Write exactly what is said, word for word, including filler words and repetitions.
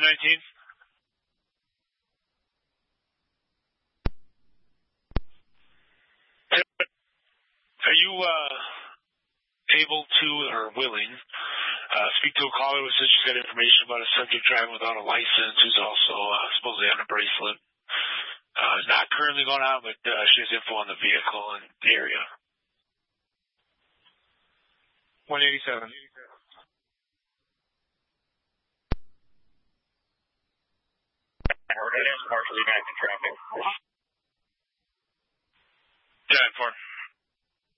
nineteen. Are you uh, able to or willing uh, speak to a caller who says she's got information about a subject driving without a license who's also uh, supposedly on a bracelet? Uh, not currently going on, but uh, she has info on the vehicle and the area. one eighty-seven. Marshall, you back in traffic. ten four.